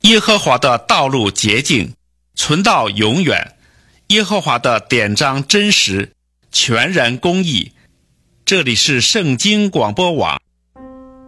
耶和华的道路洁净，存到永远。耶和华的典章真实，全然公义。这里是圣经广播网